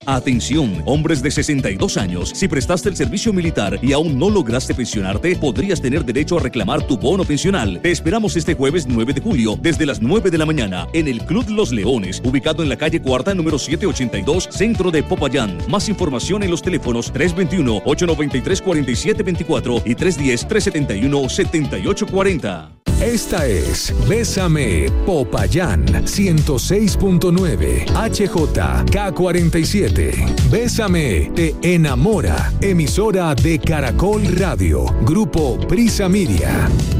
Atención, hombres de 62 años, si prestaste el servicio militar y aún no lograste pensionarte, podrías tener derecho a reclamar tu bono pensional. Te esperamos este jueves 9 de julio, desde las 9 de la mañana, en el Club Los Leones, ubicado en la calle Cuarta, número 782, centro de Popayán. Más información en los teléfonos 321-893-4724 y 310-371-7840. Esta es Bésame Popayán 106.9 HJK47. Bésame te enamora. Emisora de Caracol Radio. Grupo Prisa Media.